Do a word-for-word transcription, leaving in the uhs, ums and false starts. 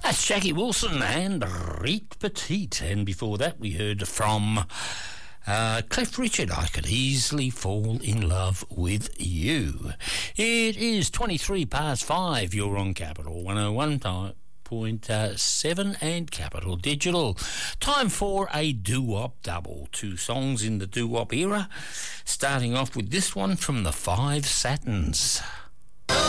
That's Jackie Wilson and Riet Petite. And before that, we heard from uh, Cliff Richard, I Could Easily Fall in Love with You. It is twenty-three past five. You're on Capital one oh one point seven and Capital Digital. Time for a doo-wop double. Two songs in the doo-wop era. Starting off with this one from the Five Satins.